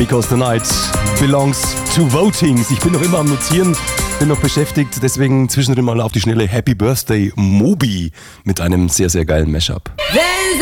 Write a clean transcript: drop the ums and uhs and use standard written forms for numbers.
Because the night belongs to votings. Ich bin noch immer am Notieren, bin noch beschäftigt, deswegen zwischendrin mal auf die Schnelle Happy Birthday Moby mit einem sehr, sehr geilen Mashup. There's